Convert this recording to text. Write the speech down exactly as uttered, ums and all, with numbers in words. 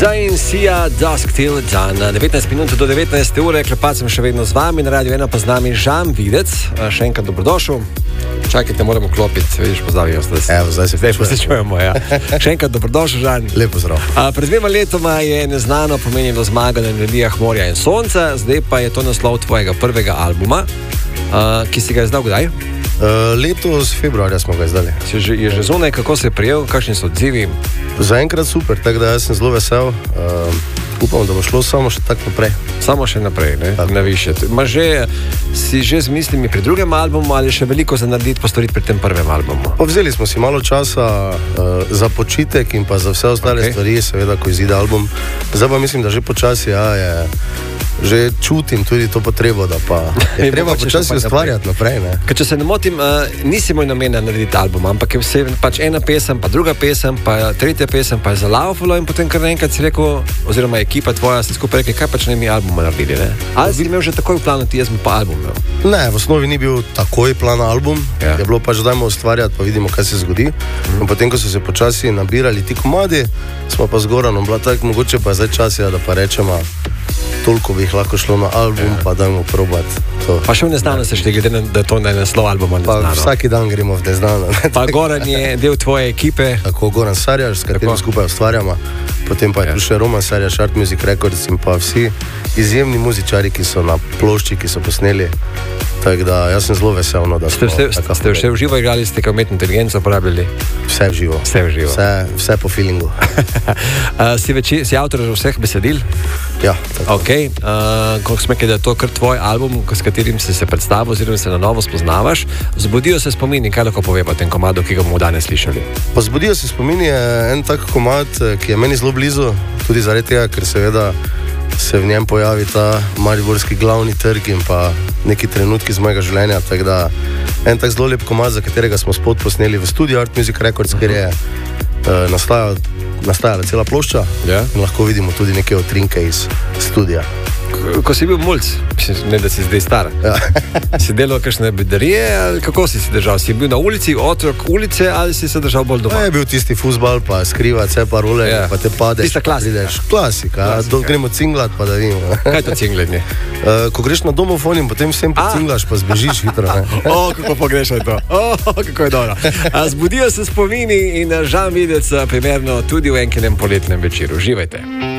Zainsia Dusk Till Dawn. devetnajst minut do devetnajste ure, klepat sem še vedno z vami, na Radio ena pa z nami Žan Videc. Še enkrat dobrodošel. Čakajte, moramo klopiti, vidiš, pozdravijo se. Evo, zdaj se zdaj pa se čujemo, ja. Še enkrat dobrodošel, Žan. Lepo zdrav. Pred dvema letoma je Neznano pomenilo zmago na Melodijah morja in sonca, zdaj pa je to naslov tvojega prvega albuma, a, ki si ga izdal kdaj? Uh, letos februarja smo ga izdali. Že, je že zunaj, kako se je prijel, kakšni so odzivi? Zaenkrat super, tako da jaz sem zelo vesel. Uh, upam, da bo šlo samo še tako naprej. Samo še naprej, ne? Na više. Ma že, si že z mislimi pri drugem albumu ali še veliko za narediti, postoriti pri tem prvem albumu? Pa vzeli smo si malo časa uh, za počitek in pa za vse ostale okay. stvari, seveda, ko izide album. Zdaj pa mislim, da že počasi, ja, je... Že čutim tudi to potrebo, da pa je treba počasi ustvarjati naprej. Ne? Ker če se ne motim, uh, nisi moj namen narediti album, ampak je vse, pač ena pesem, pa druga pesem, pa tretja pesem, pa je zalaufalo in potem kar naenkrat si rekel, oziroma ekipa tvoja si skupaj rekli, kaj pač ne mi albuma naredili, ne? Ali si imel že takoj v planu, ti jaz bi pa album imel? Ne, v osnovi ni bil takoj plan album, ja. Je bilo pač dajmo ustvarjati, pa vidimo, kaj se zgodi. Mm. In potem, ko so se počasi nabirali ti komadi, smo pa z Goranom bila tako, mogoče pa je zdaj čas, ja, da pa rečemo, toliko bi jih lahko šlo na album, ja. Pa dajmo probati to. Pa še v Neznano se štiri, glede da to ne je naslov albuma Neznano. Pa vsaki dan gremo v Neznano. Pa Goran je del tvoje ekipe. Tako, Goran Sarjaš, s katerim skupaj ustvarjamo. Potem pa je ja. Še Roman Sarjaš, Art Music Records in pa vsi izjemni muzičari, ki so na plošči, ki so posneli. Tako da jaz sem zelo vesel, no, da ste smo... Ste, ste vse v živo igrali, ste kaj umetno inteligenco uporabljali? Vse v živo. Vse v živo. Vse, vse po feelingu. uh, si, veči, si avtor vseh besedil? Ja. Ok. Uh, ko smo rekli, da je to kar tvoj album, s katerim si se predstavil, oziroma se na novo spoznavaš, zbudijo se spomini, kaj lahko pove po tem komadu, ki ga bomo danes slišali? Pa zbudijo se spomini, je en tak komad, ki je meni zelo blizu, tudi zaradi tega, ker seveda se v njem pojavi ta mariborski glavni trg in pa neki trenutki z mojega življenja, tako da en tak zelo lep komad, za katerega smo spot posneli v studiu Art Music Records, ker je uh, nastajala, nastajala cela plošča yeah. In lahko vidimo tudi neke utrinke iz studia. Ko si bil mulc, ne da si zdaj star, ja. Si delal kakšne bedarije ali kako si si držal? Si bil na ulici, otrok ulice ali si se držal bolj doma? Pa je bil tisti fuzbal, pa skriva, vse parole, ja. Pa te padeš. Tista klasika. Klasika, klasika. Gremo cinglat, pa da vidimo. Kaj je to cinglenje? Uh, ko greš na domofon in potem vsem pocinglaš, pa zbežiš hitro. O, kako pogrešaj to. O, kako je dobro. A, zbudijo se spomini in Žan Videc primerno tudi v enkenem poletnem večeru. Živajte.